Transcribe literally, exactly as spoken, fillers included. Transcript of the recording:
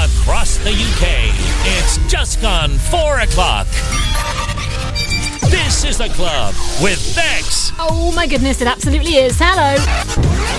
across the U K. It's just gone four o'clock. This is The Club with Bex. Oh my goodness, it absolutely is. Hello.